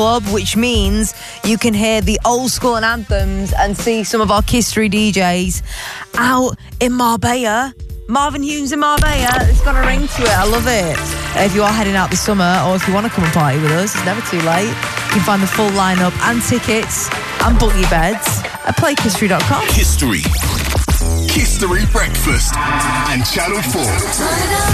Club, which means you can hear the old school and anthems and see some of our History DJs out in Marbella. Marvin Humes in Marbella. It's got a ring to it. I love it. If you are heading out this summer, or if you want to come and party with us, it's never too late. You can find the full lineup and tickets and book your beds at playhistory.com. History Breakfast and Channel 4.